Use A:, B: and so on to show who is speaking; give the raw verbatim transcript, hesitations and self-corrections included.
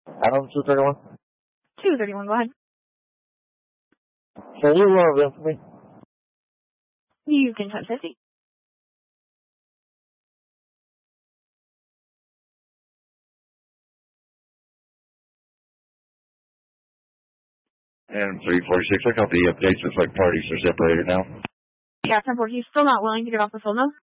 A: Adam two thirty-one.
B: two thirty-one, go ahead.
A: Can you uh, run for me?
B: You can touch fifty.
A: And three forty-six, look how the updates. It's like parties are separated now.
B: Yeah, ten forty. He's still not willing to get off the phone, though?